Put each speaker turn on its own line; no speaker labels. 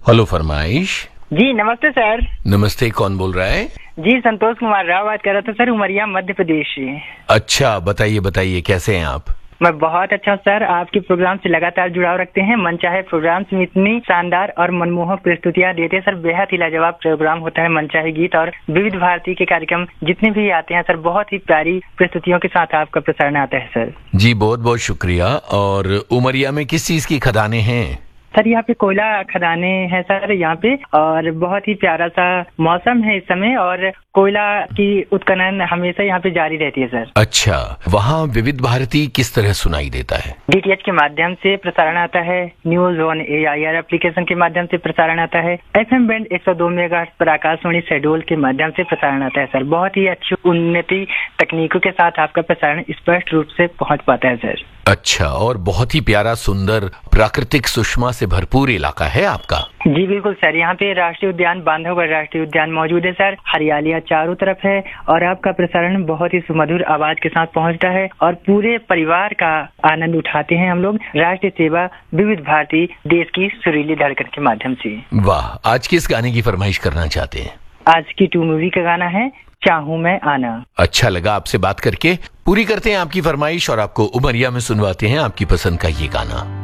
Hello फरमाइश।
जी नमस्ते sir.
नमस्ते, कौन बोल रहा है?
जी संतोष कुमार राव बात कर रहा था सर, उमरिया मध्य प्रदेश से।
अच्छा, बताइए बताइए, कैसे हैं आप?
मैं बहुत अच्छा सर, आपके प्रोग्राम से लगातार जुड़ाव रखते हैं। मनचाहे प्रोग्राम में इतनी शानदार और मनमोहक प्रस्तुतियां देते हैं सर, बेहद ही लाजवाब प्रोग्राम होता है। मनचाहे गीत और विविध भारती के कार्यक्रम जितने भी आते हैं सर, बहुत ही प्यारी प्रस्तुतियों के साथ आपका प्रसारण आता है सर।
जी बहुत बहुत शुक्रिया। और उमरिया में किस चीज की खदानें हैं?
सर यहाँ पे कोयला खदाने हैं सर यहाँ पे, और बहुत ही प्यारा सा मौसम है इस समय, और कोयला की उत्खनन हमेशा यहाँ पे जारी रहती है सर।
अच्छा, वहाँ विविध भारती किस तरह सुनाई देता है?
डीटीएच के माध्यम से प्रसारण आता है, न्यूज ऑन एआईआर एप्लीकेशन के माध्यम से प्रसारण आता है, एफएम बैंड 102 मेगाहर्ट्ज पर आकाशवाणी शेड्यूल के माध्यम से प्रसारण आता है सर। बहुत ही अच्छी उन्नति तकनीकों के साथ आपका प्रसारण स्पष्ट रूप से पहुंच पाता है सर।
अच्छा, और बहुत ही प्यारा, सुंदर, प्राकृतिक सुषमा से भरपूर इलाका है आपका।
जी बिल्कुल सर, यहाँ पे राष्ट्रीय उद्यान बांधवगढ़ राष्ट्रीय उद्यान मौजूद है सर। हरियालियाँ चारों तरफ है, और आपका प्रसारण बहुत ही सुमधुर आवाज के साथ पहुँचता है, और पूरे परिवार का आनंद उठाते हैं हम लोग। राष्ट्रीय सेवा विविध भारती, देश की सुरीली धड़कन के माध्यम से।
वाह, आज किस गाने की फरमाइश करना चाहते हैं?
आज की 2 मूवी का गाना है चाहूं मैं आना।
अच्छा लगा आपसे बात करके। पूरी करते हैं आपकी फरमाइश और आपको उमरिया में सुनवाते हैं आपकी पसंद का ये गाना।